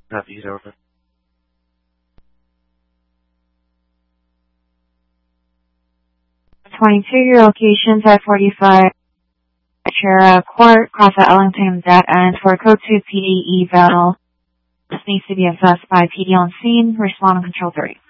Copy, over. 22, your location, 545 Chera Court, Crossett, Ellington, dead end for code 2 PD eval. This needs to be assessed by PD on scene, respond on control 3.